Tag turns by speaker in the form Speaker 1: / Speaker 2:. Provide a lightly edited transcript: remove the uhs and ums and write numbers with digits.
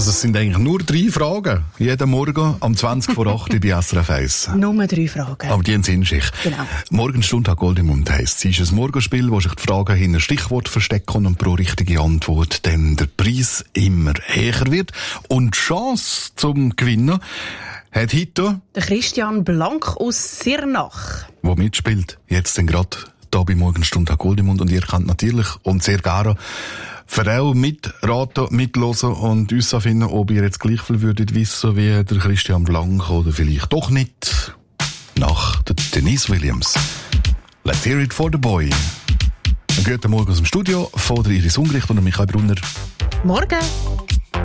Speaker 1: Also es sind eigentlich nur 3 Fragen. Jeden Morgen am 20 vor 8 bei SRF 1.
Speaker 2: Nur 3 Fragen.
Speaker 1: Aber die haben Sinnschicht.
Speaker 2: Genau.
Speaker 1: Morgenstunde hat Gold im Mund heisst. Sie ist ein Morgenspiel, wo sich die Fragen hinter Stichwort verstecken und pro richtige Antwort dann der Preis immer höher wird. Und die Chance zum Gewinnen hat heute
Speaker 2: Der Christian Blank aus Sirnach.
Speaker 1: wo mitspielt, jetzt dann gerade da bei Morgenstunde hat Gold im Mund. Und ihr könnt natürlich und sehr gerne für auch mitraten, mitlosen und uns finden, ob ihr jetzt gleich viel würdet wissen wie der Christian Blank oder vielleicht doch nicht. Nach der Denise Williams. Let's hear it for the boy. Einen guten Morgen aus dem Studio von der Iris Ungericht und Michael Brunner.
Speaker 2: Morgen.